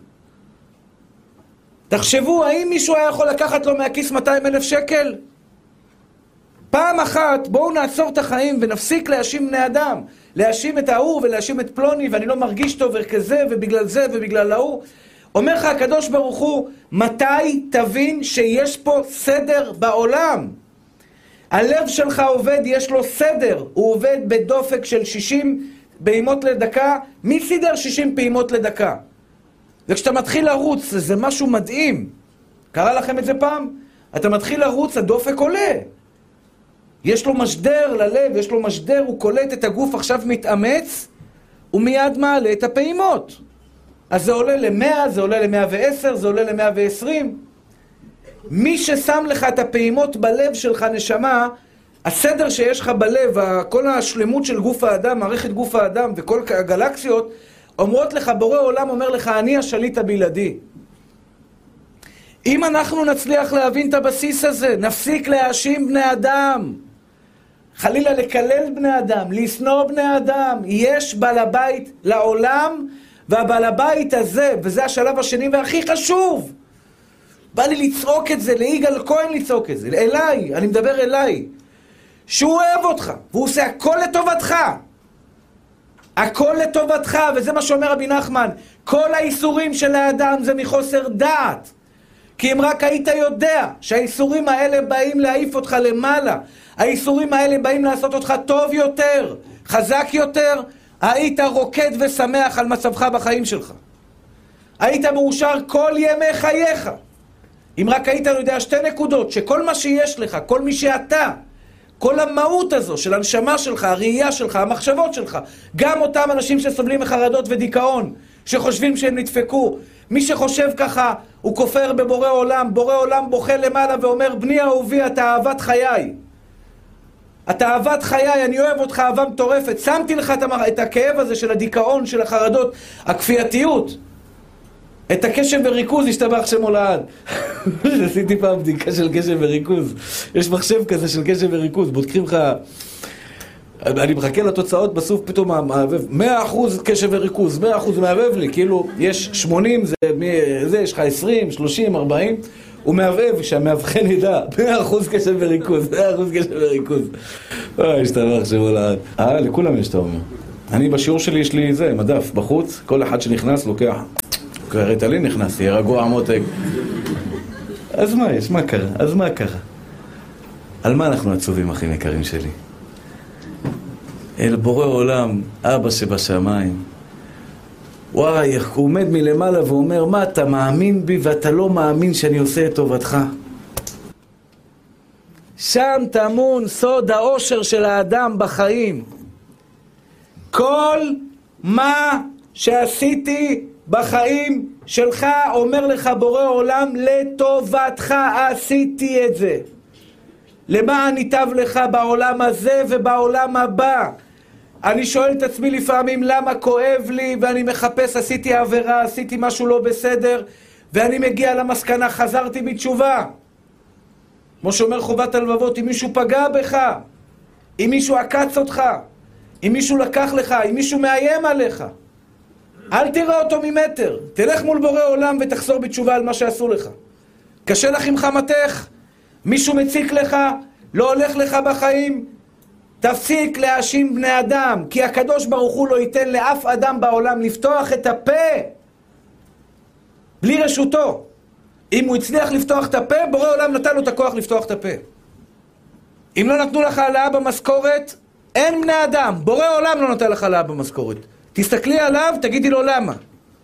תחשבו, האם מישהו היה יכול לקחת לו מהכיס 200,000 שקל? פעם אחת, בואו נעצור את החיים ונפסיק להאשים בני אדם. להאשים את ההוא ולהאשים את פלוני, ואני לא מרגיש טוב וכזה, ובגלל זה ובגלל ההוא. אומר לך הקדוש ברוך הוא, מתי תבין שיש פה סדר בעולם? הלב שלך עובד, יש לו סדר. הוא עובד בדופק של 60 פעימות לדקה. מי סידר 60 פעימות לדקה? וכשאתה מתחיל לרוץ, זה משהו מדהים. קרה לכם את זה פעם? אתה מתחיל לרוץ, הדופק עולה. יש לו משדר ללב, יש לו משדר, הוא קולט את הגוף, עכשיו מתאמץ, הוא מיד מעלה את הפעימות. אז זה עולה ל-100, זה עולה ל-110, זה עולה ל-120. מי ששם לך את הפעימות בלב שלך, נשמה, הסדר שיש לך בלב, כל השלמות של גוף האדם, מערכת גוף האדם וכל הגלקסיות, אומרות לך, בורא עולם אומר לך, אני השליט הבלעדי. אם אנחנו נצליח להבין את הבסיס הזה, נפסיק להאשים בני אדם, חלילה לקלל בני אדם, לשנוא בני אדם. יש בעל הבית לעולם, והבעל הבית הזה, וזה השלב השני והכי חשוב. בא לי לצעוק את זה, ליגאל כהן לצעוק את זה, אליי, אני מדבר אליי, שהוא אוהב אותך, והוא עושה הכל לטובתך. הכל לטובתך, וזה מה שאומר רבי נחמן, כל האיסורים של האדם זה מחוסר דעת. כי אם רק היית יודע שהאיסורים האלה באים להעיף אותך למעלה, האיסורים האלה באים לעשות אותך טוב יותר, חזק יותר, היית רוקד ושמח על מצבך בחיים שלך. היית מאושר כל ימי חייך. אם רק היית יודע שתי נקודות, שכל מה שיש לך, כל מי שאתה, כל המהות הזו של הנשמה שלך, הראייה שלך, המחשבות שלך, גם אותם אנשים שסובלים מחרדות ודיכאון, שחושבים שהם נדפקו, מי שחושב ככה, הוא כופר בבורא עולם, בורא עולם בוכה למעלה ואומר, בני אהובי, אתה אהבת חיי. אתה אהבת חיי, אני אוהב אותך אהבה מטורפת. שמתי לך את הכאב הזה של הדיכאון, של החרדות, הכפייתיות. את הקשב וריכוז, השתבח שמו לעד. עשיתי פעם בדיקה של קשב וריכוז. יש מחשב כזה של קשב וריכוז, בודקים לך... אני מחכה לתוצאות, בסוף פתאום מהבב, 100% קשב וריכוז, 100% מהבב לי, כאילו יש 80, זה יש לך 20, 30, 40, הוא מעבב, שהמאבחן ידע. 100% קשב וריכוז, 100% קשב וריכוז. אוי, השתבח שמו לעד. לכולם יש, אתה אומר. אני בשיעור שלי יש לי זה, מדף, בחוץ, כל אחד שנכנס לוקח. ריטלין נכנס, יהיה רגוע מותק. אז מה יש? מה קרה? אז מה קרה? על מה אנחנו עצובים, אחים יקרים שלי? אל בורא עולם, אבא שבשמיים. וואי, הוא עומד מלמעלה ואומר, מה, אתה מאמין בי ואתה לא מאמין שאני עושה את טובתך? שם טמון סוד האושר של האדם בחיים. כל מה שעשיתי בחיים שלך, אומר לך בורא עולם, לטובתך עשיתי את זה. למען ייטב לך בעולם הזה ובעולם הבא. אני שואל את עצמי לפעמים למה כואב לי, ואני מחפש, עשיתי עבירה, עשיתי משהו לא בסדר, ואני מגיע למסקנה, חזרתי בתשובה. כמו שאומר חובת הלבבות, אם מישהו פגע בך, אם מישהו עקץ אותך, אם מישהו לקח לך, אם מישהו מאיים עליך, אל תראה אותו ממטר. תלך מול בורא עולם ותחזור בתשובה על מה שעשו לך. קשה לך עם חמתך, מישהו מציק לך, לא הולך לך בחיים, תפסיק להאשים בני אדם, כי הקדוש ברוך הוא לא ייתן לאף אדם בעולם לפתוח את הפה בלי רשותו. אם הוא הצליח לפתוח את הפה, בורא עולם נתן לו את הכוח לפתוח את הפה. אם לא נתנו לך העלאה במשכורת, אין בני אדם. בורא עולם לא נתן לך העלאה במשכורת. תסתכלי עליו, תגידי לו למה.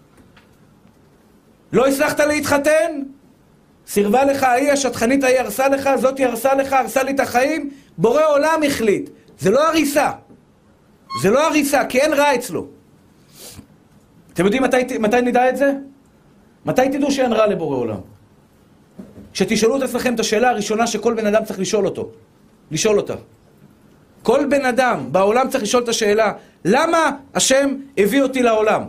לא הצלחת להתחתן? סירבה לך ההיא, השטחנית ההיא הרסה לך, זאתי הרסה לך, הרסה לי את החיים. בורא עולם החליט. זה לא הריסה. זה לא הריסה, כי אין רע אצלו. אתם יודעים מתי נדע את זה? מתי תדעו שאין רע לבורא עולם? שתשאלו את עצמכם את השאלה הראשונה שכל בן אדם צריך לשאול אותה. כל בן אדם בעולם צריך לשאול את השאלה, למה השם הביא אותי לעולם?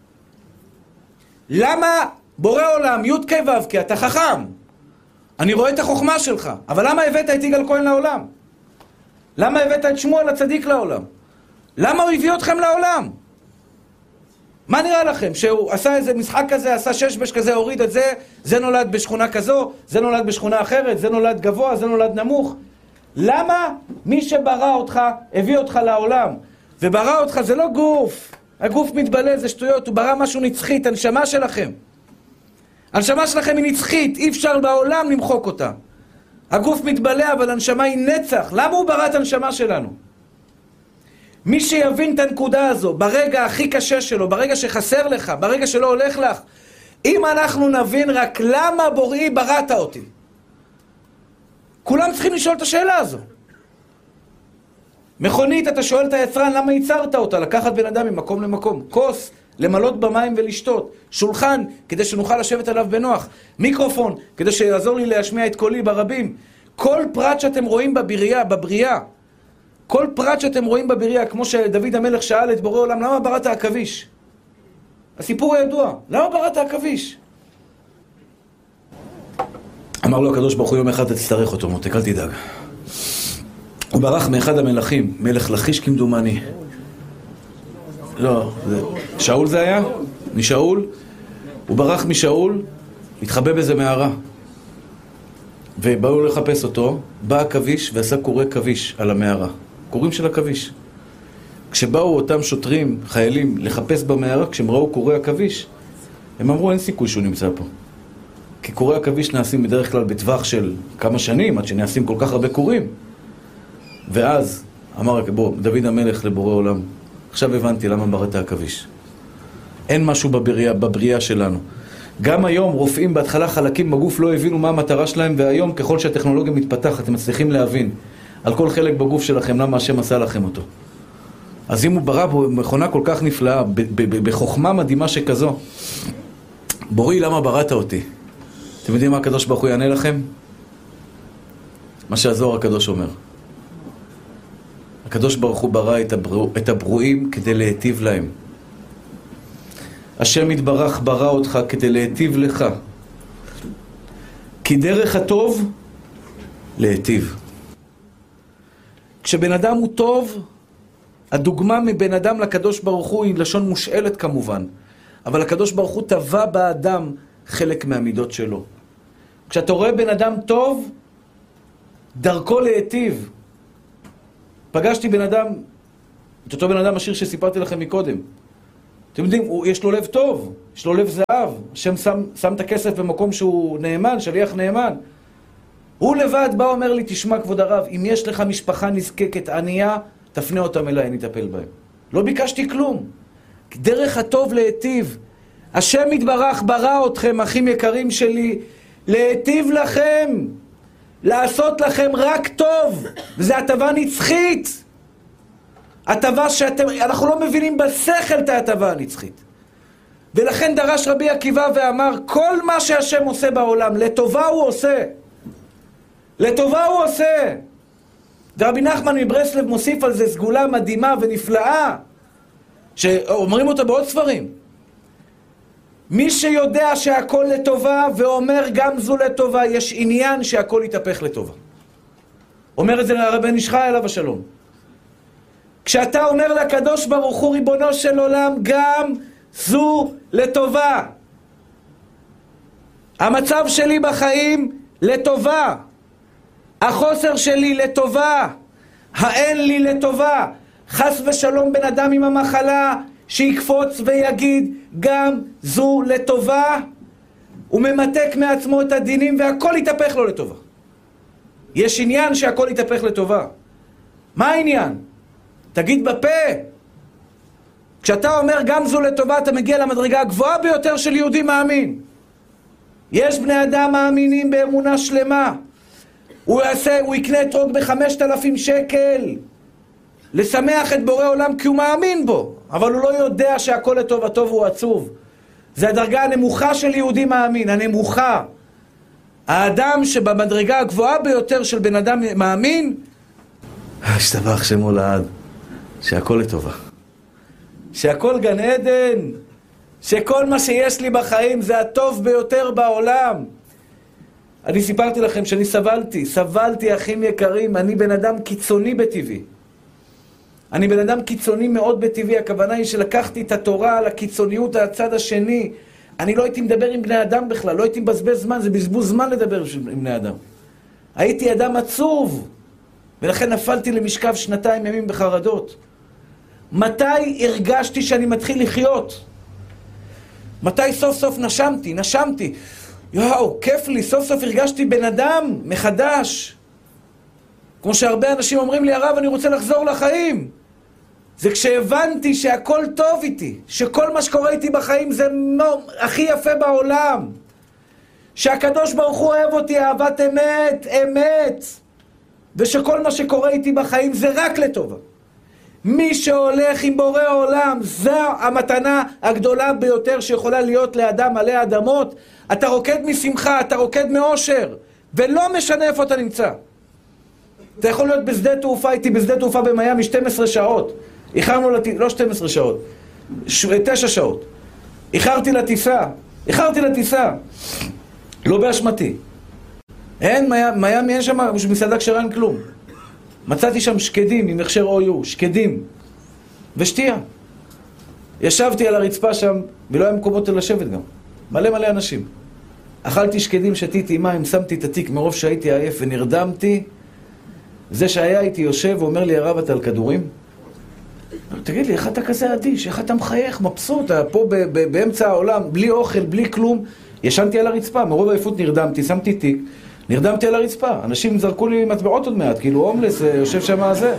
למה בורא עולם, י' כ' ו' כ', אתה חכם? אני רואה את החוכמה שלך, אבל למה הבאת את יגאל כהן לעולם? למה הבאת את שמואל הצדיק לעולם? למה הוא הביא אתכם לעולם? מה נראה לכם? שהוא עשה איזה משחק כזה, עשה ששבש כזה, הוריד את זה, זה נולד בשכונה כזו, זה נולד בשכונה אחרת, זה נולד גבוה, זה נולד נמוך. למה מי שברא אותך, הביא אותך לעולם? וברא אותך זה לא גוף. הגוף מתבלה, זה שטויות, הוא ברא משהו נצחית, הנשמה שלכם. הנשמה שלכם היא נצחית, אי אפשר בעולם למחוק אותה. הגוף מתבלה, אבל הנשמה היא נצח. למה הוא ברא את הנשמה שלנו? מי שיבין את הנקודה הזו, ברגע הכי קשה שלו, ברגע שחסר לך, ברגע שלא הולך לך, אם אנחנו נבין רק למה בוראי בראת אותי, כולם צריכים לשאול את השאלה הזו. מכונית, אתה שואל את היצרן, למה ייצרת אותה? לקחת בן אדם ממקום למקום. כוס, למלות במים ולשתות. שולחן, כדי שנוכל לשבת עליו בנוח. מיקרופון, כדי שיעזור לי להשמיע את קולי ברבים. כל פרט שאתם רואים בבריאה, כל פרט שאתם רואים בבריאה, כמו שדוד המלך שאל את בורא עולם, למה בראת עכביש? הסיפור הידוע, למה בראת עכביש? אמר לו הקדוש ברוך הוא, יום אחד תצטרך אותו, מותק, אל תדאג. הוא ברח מאחד המלכים, מלך לכיש כמדומני. לא, שאול זה היה? משאול? הוא ברח משאול, התחבא בזה מערה. ובאו לחפש אותו, בא עכביש ועשה קורי עכביש על המערה. קורים של עכביש. כשבאו אותם שוטרים, חיילים, לחפש במערה, כשהם ראו קורי עכביש, הם אמרו, אין סיכוי שהוא נמצא פה. כי קורי עכביש נעשים בדרך כלל בטווח של כמה שנים, עד שנעשים כל כך הרבה קורים. ואז אמר דוד המלך לבורא עולם, עכשיו הבנתי למה בראת עכביש. אין משהו בבריאה שלנו. גם היום רופאים בהתחלה חלקים בגוף לא הבינו מה המטרה שלהם, והיום ככל שהטכנולוגיה מתפתחת, אתם מצליחים להבין על כל חלק בגוף שלכם למה השם עשה לכם אותו. אז אם הוא ברא מכונה כל כך נפלאה, בחוכמה מדהימה שכזו, בוראי, למה בראת אותי? אתם יודעים מה הקדוש ברוך הוא יענה לכם? מה שהזוהר הקדוש אומר. הקדוש ברוך הוא ברא את הברואים כדי להיטיב להם. השם יתברך ברא אותך כדי להיטיב לך. כי דרך הטוב להיטיב. כשבן אדם הוא טוב, הדוגמה מבן אדם לקדוש ברוך הוא היא לשון מושאלת כמובן. אבל הקדוש ברוך הוא טבע באדם חלק מהמידות שלו. כשאתה רואה בן אדם טוב, דרכו להיטיב. פגשתי בן אדם, את אותו בן אדם עשיר שסיפרתי לכם מקודם. אתם יודעים, יש לו לב טוב, יש לו לב זהב. השם שם את הכסף במקום שהוא נאמן, שליח נאמן. הוא לבד בא אומר לי, תשמע כבוד הרב, אם יש לך משפחה נזקקת ענייה, תפנה אותם אליי, אני אטפל בהם. לא ביקשתי כלום. דרך הטוב להיטיב. השם יתברך ברא אתכם, אחים יקרים שלי, להיטיב לכם, לעשות לכם רק טוב. וזו הטבה נצחית. הטבה אנחנו לא מבינים בשכל את ההטבה הנצחית. ולכן דרש רבי עקיבא ואמר, כל מה שהשם עושה בעולם, לטובה הוא עושה. לטובה הוא עושה. ורבי נחמן מברסלב מוסיף על זה סגולה מדהימה ונפלאה, שאומרים אותה בעוד ספרים. מי שיודע שהכל לטובה ואומר גם זו לטובה, יש עניין שהכל יתהפך לטובה. אומר את זה לרבן איש חי עליו השלום. כשאתה אומר לקדוש ברוך הוא ריבונו של עולם, גם זו לטובה. המצב שלי בחיים לטובה. החוסר שלי לטובה. האין לי לטובה. חס ושלום בן אדם עם המחלה שיקפוץ ויגיד גם זו לטובה. הוא ממתק מעצמו את הדינים והכל יתהפך לו לטובה. יש עניין שהכל יתהפך לטובה. מה העניין? תגיד בפה. כשאתה אומר גם זו לטובה, אתה מגיע למדרגה הגבוהה ביותר של יהודי מאמין. יש בני אדם מאמינים באמונה שלמה. הוא יקנה אתרוג ב5,000 שקל. לשמח את בורא עולם כי הוא מאמין בו. אבל הוא לא יודע שהכל לטובתו והוא עצוב. זה הדרגה הנמוכה של יהודי מאמין, הנמוכה. האדם שבמדרגה הגבוהה ביותר של בן אדם מאמין, השתבח שמו לעד. שהכל לטובה. שהכל גן עדן. שכל מה שיש לי בחיים זה הטוב ביותר בעולם. אני סיפרתי לכם שאני סבלתי אחים יקרים, אני בן אדם קיצוני בטבעי. אני בן אדם קיצוני מאוד בטבעי, הכוונה היא שלקחתי את התורה על הקיצוניות הצד השני. אני לא הייתי מדבר עם בני אדם בכלל, לא הייתי מבזבז זמן, זה בזבוז זמן לדבר עם בני אדם. הייתי אדם עצוב, ולכן נפלתי למשכב 2 ימים בחרדות. מתי הרגשתי שאני מתחיל לחיות? מתי סוף סוף נשמתי? יואו, כיף לי, סוף סוף הרגשתי בן אדם מחדש. כמו שהרבה אנשים אומרים לי, הרב, אני רוצה לחזור לחיים. זה כשהבנתי שהכל טוב איתי, שכל מה שקורה איתי בחיים זה הכי יפה בעולם. שהקדוש ברוך הוא אוהב אותי אהבת אמת. ושכל מה שקורה איתי בחיים זה רק לטובה. מי שהולך עם בורא עולם, זו המתנה הגדולה ביותר שיכולה להיות לאדם מלא אדמות. אתה רוקד משמחה, אתה רוקד מאושר, ולא משנה איפה אתה נמצא. אתה יכול להיות בשדה תעופה, הייתי בשדה תעופה במיימי 12 שעות. איחרנו לא 12 שעות, 9 שעות. איחרתי לטיסה. לא באשמתי. אין, מיימי אין שם מסעדה כשרה אין כלום. מצאתי שם שקדים עם הכשר OU, שקדים ושתייה. ישבתי על הרצפה שם, ולא היה מקומות לשבת גם. מלא אנשים. אכלתי שקדים, שתיתי מים, שמתי את התיק מרוב שהייתי עייף ונרדמתי. זה שהיה איתי יושב ואומר לי, הרב, אתה על כדורים? תגיד לי, איך אתה כזה אדיש? איך אתה מחייך, מבסוט, פה באמצע העולם, בלי אוכל, בלי כלום. ישנתי על הרצפה, מרוב עייפות נרדמתי, שמתי תיק, נרדמתי על הרצפה. אנשים זרקו לי מטבעות עוד מעט, כאילו הומלס יושב שם הזה.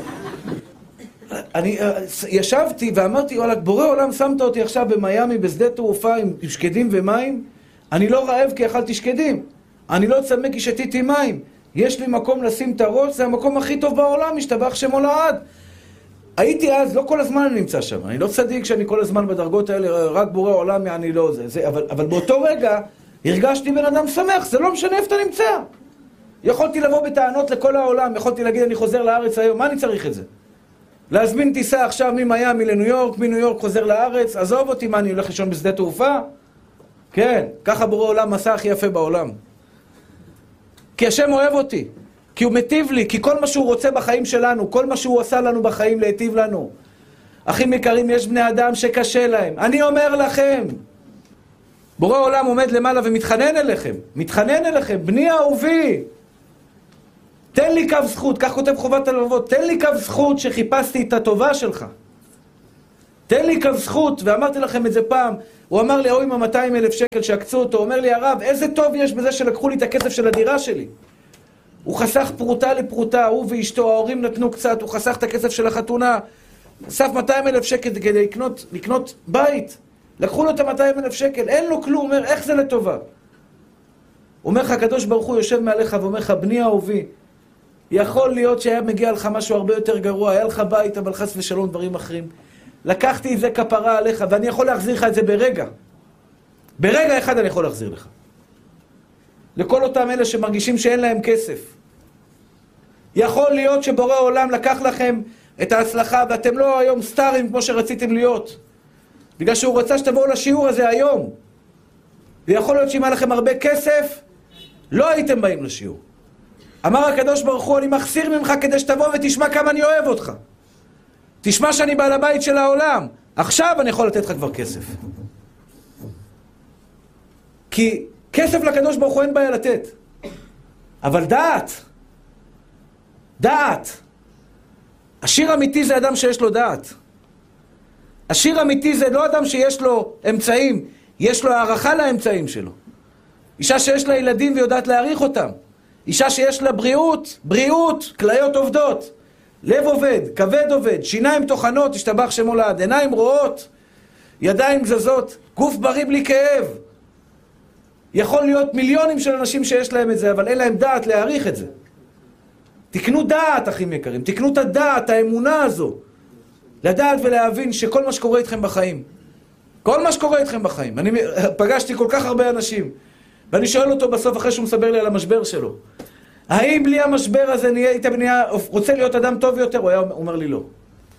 אני ישבתי ואמרתי, וואלה, בורא עולם שמת אותי עכשיו במיימי בשדה תעופה עם שקדים ומים. אני לא רעב כי אכלתי שקדים. אני לא צמא כי שתיתי מים. יש לי מקום לשים את הראש, זה המקום הכי טוב בעולם, משתבח שמו לעד. הייתי אז, לא כל הזמן אני נמצא שם. אני לא צדיק שאני כל הזמן בדרגות האלה, רק בורא עולם, אני לא זה. אבל באותו רגע הרגשתי בן אדם שמח, זה לא משנה איפה אתה נמצא. יכולתי לבוא בטענות לכל העולם, יכולתי להגיד אני חוזר לארץ היום, מה אני צריך את זה? להזמין טיסה עכשיו ממיימי לניו יורק, מניו יורק חוזר לארץ, עזוב אותי, מה אני הולך לישון בשדה תעופה? כן, ככה בורא עולם מסע הכי יפה בעולם. כי השם אוהב אותי, כי הוא מטיב לי, כי כל מה שהוא רוצה בחיים שלנו, כל מה שהוא עשה לנו בחיים להיטיב לנו. אחים יקרים, יש בני אדם שקשה להם. אני אומר לכם, בורא עולם עומד למעלה ומתחנן אליכם. מתחנן אליכם, בני אהובי. תן לי קו זכות, כך כותב חובת הלבבות, תן לי קו זכות שחיפשתי את הטובה שלך. תן לי קו זכות, ואמרתי לכם את זה פעם, הוא אמר לי, עם 200,000 שקל שהקצו אותו, הוא אומר לי, הרב, איזה טוב יש בזה שלקחו לי את הכסף של הדירה שלי. הוא חסך פרוטה לפרוטה, הוא ואשתו, ההורים נתנו קצת, הוא חסך את הכסף של החתונה, אסף 200,000 שקל כדי לקנות בית. לקחו לו את 200,000 שקל, אין לו כלום, הוא אומר, איך זה לטובה? הוא אומר לך, הקדוש ברוך הוא יושב מעליך ואומר לך, בני אהובי, יכול להיות שהיה מגיע לך משהו הרבה יותר גרוע, היה לך בית, אבל חס ושלום דברים אחרים. לקחתי את זה כפרה עליך, ואני יכול להחזיר לך את זה ברגע. ברגע אחד אני יכול להחזיר לך. לכל אותם אלה שמרגישים שאין להם כסף. יכול להיות שבורא עולם לקח לכם את ההצלחה, ואתם לא היום סטארים כמו שרציתם להיות. בגלל שהוא רצה שתבואו לשיעור הזה היום. ויכול להיות שאם היה לכם הרבה כסף, לא הייתם באים לשיעור. אמר הקדוש ברוך הוא, אני מחסיר ממך כדי שתבוא ותשמע כמה אני אוהב אותך. תשמע שאני בעל הבית של העולם. עכשיו אני יכול לתת לך כבר כסף. כי כסף לקדוש ברוך הוא אין בעיה לתת. אבל דעת. דעת. עשיר אמיתי זה אדם שיש לו דעת. עשיר אמיתי זה לא אדם שיש לו אמצעים, יש לו הערכה לאמצעים שלו. אישה שיש לה ילדים ויודעת להעריך אותם. אישה שיש לה בריאות, כליות עובדות. לב עובד, כבד עובד, שיניים תוכנות, השתבח שמו לעד, עיניים רואות, ידיים זזות, גוף בריא בלי כאב. יכול להיות מיליונים של אנשים שיש להם את זה, אבל אין להם דעת להעריך את זה. תקנו דעת, אחים יקרים, תקנו את הדעת, האמונה הזו. לדעת ולהבין שכל מה שקורה איתכם בחיים, כל מה שקורה איתכם בחיים, אני פגשתי כל כך הרבה אנשים, ואני שואל אותו בסוף אחרי שהוא מסבר לי על המשבר שלו, האם בלי המשבר הזה רוצה להיות אדם טוב יותר? הוא היה אומר לי לא.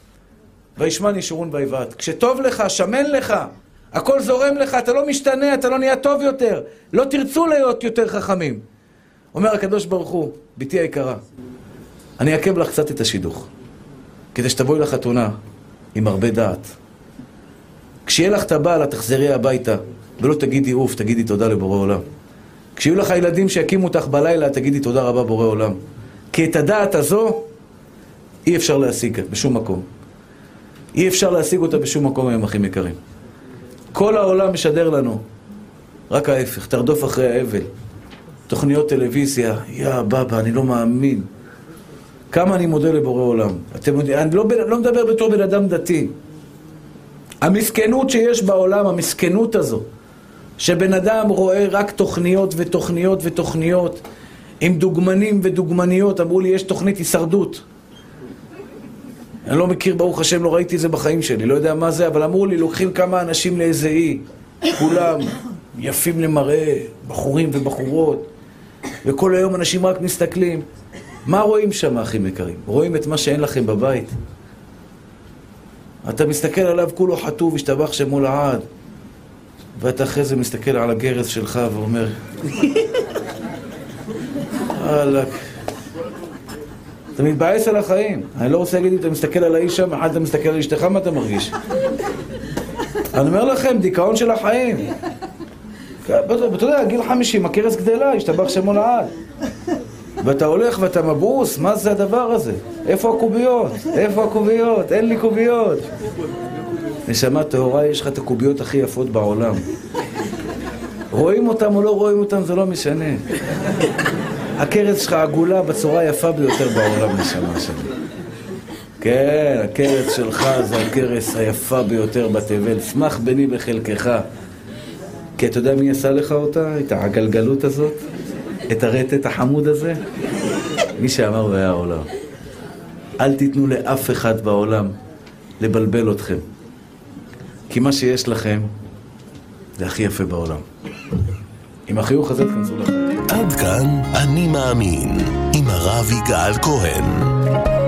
וישמן ישורון ויבעט. כשטוב לך, שמן לך, הכל זורם לך, אתה לא משתנה, אתה לא נהיה טוב יותר, לא תרצו להיות יותר חכמים. אומר הקדוש ברוך הוא, ביתי היקרה, אני אעכב לך קצת את השידוך, כדי שתבואי לחתונה עם הרבה דעת. כשיהיה לך את הבעל, תחזרי הביתה, ולא תגידי אוף, תגידי תודה לבורא עולם. כשיהיו לך ילדים שיקימו אותך בלילה, תגידי תודה רבה בורא עולם. כי את הדעת הזו אי אפשר להשיג בשום מקום. אי אפשר להשיג אותה בשום מקום היום, אחים יקרים. כל העולם משדר לנו רק ההפך, תרדוף אחרי האבל. תוכניות טלוויזיה, יא בבא, אני לא מאמין. כמה אני מודה לבורא עולם. אני לא מדבר בתור בן אדם דתי. המסכנות שיש בעולם, המסכנות הזו, שבן אדם רואה רק תוכניות ותוכניות ותוכניות, עם דוגמנים ודוגמניות, אמרו לי, יש תוכנית הישרדות. אני לא מכיר, ברוך השם, לא ראיתי את זה בחיים שלי, לא יודע מה זה, אבל אמרו לי, לוקחים כמה אנשים לאיזה אי, כולם יפים למראה, בחורים ובחורות, וכל היום אנשים רק מסתכלים. מה רואים שם, אחים יקרים? רואים את מה שאין לכם בבית. אתה מסתכל עליו כולו חטוב, השתבח שמו לעד, ואתה אחרי זה מסתכל על הגרס שלך ואומר, אלק, אתה מתבאס על החיים. אני לא רוצה להגיד, אתה מסתכל על האיש שם, אחד אתה מסתכל על אשתך, מה אתה מרגיש? אני אומר לכם, דיכאון של החיים. אתה יודע, גיל 50, הכרס גדלה, השתבח שמו לעד. ואתה הולך ואתה מבוס, מה זה הדבר הזה? איפה הקוביות? איפה הקוביות? אין לי קוביות. נשמה טהורה, יש לך את הקוביות הכי יפות בעולם. רואים אותם או לא רואים אותם, זה לא משנה. הכרס שלך עגולה בצורה היפה ביותר בעולם, נשמה שלי. כן, הכרס שלך זה הכרס היפה ביותר בתבל. שמח בני בחלקך. כי אתה יודע מי עשה לך אותה? את הגלגלות הזאת? את הרטט החמוד הזה? מי שאמר והיה העולם. אל תיתנו לאף אחד בעולם לבלבל אתכם. כי מה שיש לכם זה הכי יפה בעולם. עם החיוך הזה תכנסו לכם. עד כאן אני מאמין עם הרב יגאל כהן.